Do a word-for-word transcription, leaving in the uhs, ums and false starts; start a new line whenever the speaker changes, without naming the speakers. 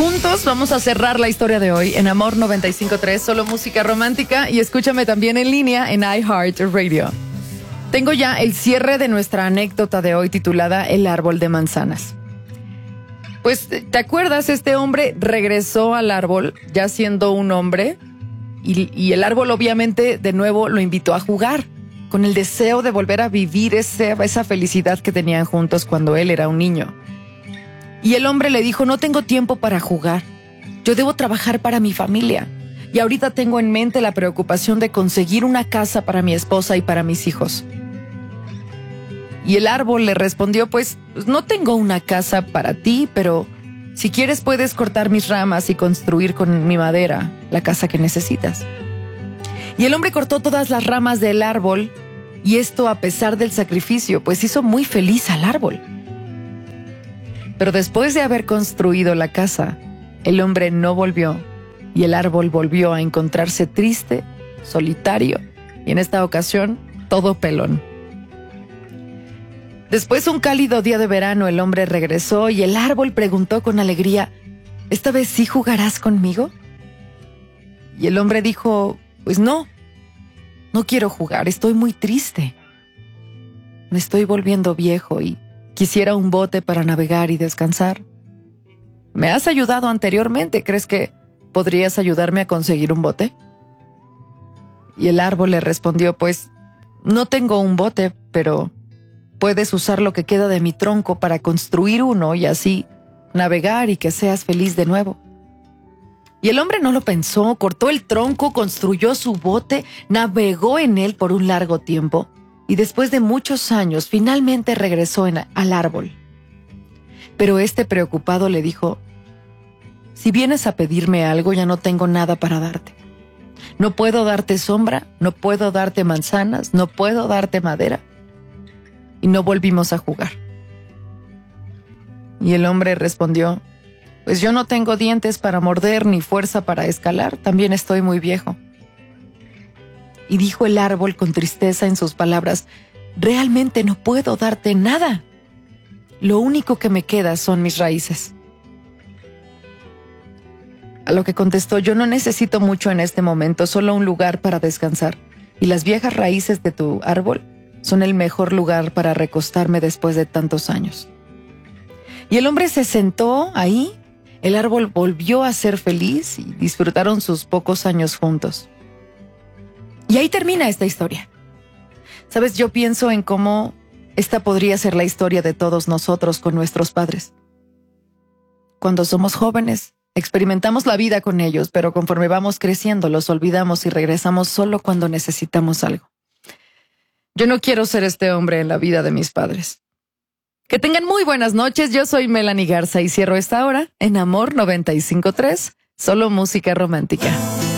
Juntos vamos a cerrar la historia de hoy en Amor noventa y cinco punto tres, solo música romántica, y escúchame también en línea en iHeartRadio. Tengo ya el cierre de nuestra anécdota de hoy titulada El árbol de manzanas. Pues, ¿te acuerdas? Este hombre regresó al árbol ya siendo un hombre y, y el árbol obviamente de nuevo lo invitó a jugar con el deseo de volver a vivir ese, esa felicidad que tenían juntos cuando él era un niño. Y el hombre le dijo, no tengo tiempo para jugar, yo debo trabajar para mi familia y ahorita tengo en mente la preocupación de conseguir una casa para mi esposa y para mis hijos. Y el árbol le respondió, pues no tengo una casa para ti, pero si quieres puedes cortar mis ramas y construir con mi madera la casa que necesitas. Y el hombre cortó todas las ramas del árbol, y esto a pesar del sacrificio, pues hizo muy feliz al árbol. Pero después de haber construido la casa, el hombre no volvió, y el árbol volvió a encontrarse triste, solitario, y en esta ocasión, todo pelón. Después, un cálido día de verano, el hombre regresó y el árbol preguntó con alegría, ¿esta vez sí jugarás conmigo? Y el hombre dijo, pues no, no quiero jugar, estoy muy triste. Me estoy volviendo viejo y quisiera un bote para navegar y descansar. Me has ayudado anteriormente, ¿crees que podrías ayudarme a conseguir un bote? Y el árbol le respondió, pues no tengo un bote, pero puedes usar lo que queda de mi tronco para construir uno y así navegar y que seas feliz de nuevo. Y el hombre no lo pensó, cortó el tronco, construyó su bote, navegó en él por un largo tiempo y después de muchos años finalmente regresó en, al árbol. Pero este preocupado le dijo, si vienes a pedirme algo ya no tengo nada para darte. No puedo darte sombra, no puedo darte manzanas, no puedo darte madera. Y no volvimos a jugar. Y el hombre respondió, pues yo no tengo dientes para morder ni fuerza para escalar, también estoy muy viejo. Y dijo el árbol con tristeza en sus palabras, realmente no puedo darte nada. Lo único que me queda son mis raíces. A lo que contestó, yo no necesito mucho en este momento, solo un lugar para descansar. Y las viejas raíces de tu árbol son el mejor lugar para recostarme después de tantos años. Y el hombre se sentó ahí, el árbol volvió a ser feliz y disfrutaron sus pocos años juntos. Y ahí termina esta historia. Sabes, yo pienso en cómo esta podría ser la historia de todos nosotros con nuestros padres. Cuando somos jóvenes, experimentamos la vida con ellos, pero conforme vamos creciendo los olvidamos y regresamos solo cuando necesitamos algo. Yo no quiero ser este hombre en la vida de mis padres. Que tengan muy buenas noches. Yo soy Melanie Garza y cierro esta hora en Amor noventa y cinco punto tres, solo música romántica.